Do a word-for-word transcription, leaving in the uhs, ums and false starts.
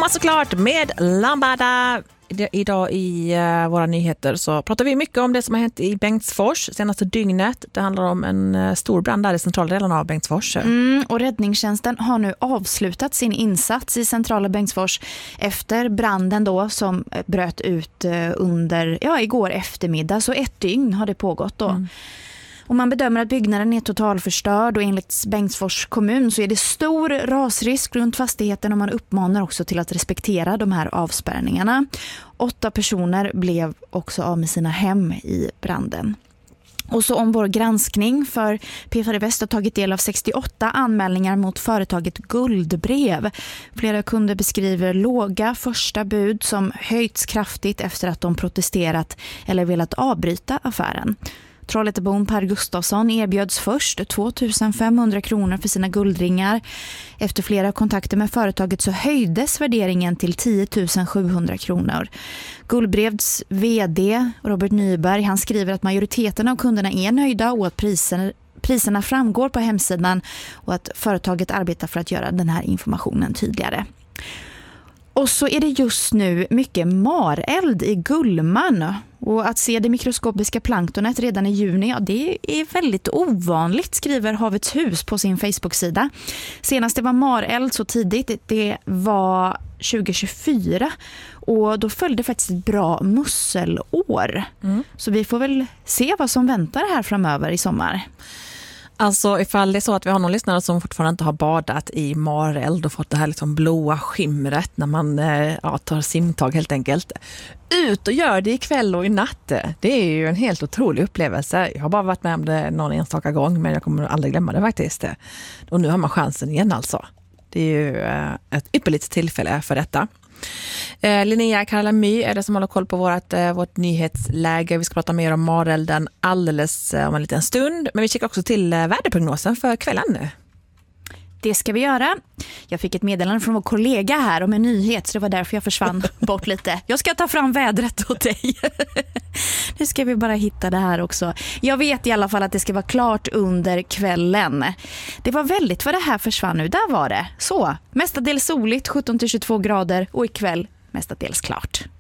Sommar såklart med Lambada. Idag i uh, våra nyheter så pratar vi mycket om det som har hänt i Bengtsfors senaste dygnet. Det handlar om en uh, stor brand där i centrala delen av Bengtsfors. Mm, och räddningstjänsten har nu avslutat sin insats i centrala Bengtsfors efter branden då som bröt ut uh, under, ja, igår eftermiddag. Så ett dygn har det pågått då. Mm. Och man bedömer att byggnaden är totalförstörd och enligt Bengtsfors kommun så är det stor rasrisk runt fastigheten och man uppmanar också till att respektera de här avspärrningarna. Åtta personer blev också av med sina hem i branden. Och så om vår granskning, för P fyra Väst har tagit del av sextioåtta anmälningar mot företaget Guldbrev. Flera kunder beskriver låga första bud som höjts kraftigt efter att de protesterat eller velat avbryta affären. Trollhättebon Per Gustafsson erbjöds först två tusen femhundra kronor för sina guldringar. Efter flera kontakter med företaget så höjdes värderingen till tio tusen sjuhundra kronor. Guldbrevs vd Robert Nyberg, han skriver att majoriteten av kunderna är nöjda och att priserna, priserna framgår på hemsidan och att företaget arbetar för att göra den här informationen tydligare. Och så är det just nu mycket mareld i Gullman. Och att se det mikroskopiska planktonet redan i juni, ja, det är väldigt ovanligt, skriver Havets hus på sin Facebook-sida. Senast det var mareld så tidigt, det var tjugo tjugofyra. Och då följde faktiskt ett bra musselår. Mm. Så vi får väl se vad som väntar här framöver i sommar. Alltså ifall det är så att vi har någon lyssnare som fortfarande inte har badat i mareld och fått det här liksom blåa skimret när man ja, tar simtag helt enkelt. Ut och gör det ikväll och i natt. Det är ju en helt otrolig upplevelse. Jag har bara varit med om det någon enstaka gång men jag kommer aldrig glömma det faktiskt. Och nu har man chansen igen alltså. Det är ju ett ypperligt tillfälle för detta. Eh, Linnea Karlamy är det som håller koll på vårt, eh, vårt nyhetsläge. Vi ska prata mer om marelden alldeles eh, om en liten stund. Men vi kikar också till eh, väderprognosen för kvällen nu. Det ska vi göra. Jag fick ett meddelande från vår kollega här om en nyhet, så det var därför jag försvann bort lite. Jag ska ta fram vädret åt dig. Nu ska vi bara hitta det här också. Jag vet i alla fall att det ska vara klart under kvällen. Det var väldigt vad det här försvann nu. Där var det. Så, mestadels soligt, sjutton till tjugotvå grader och ikväll mestadels klart.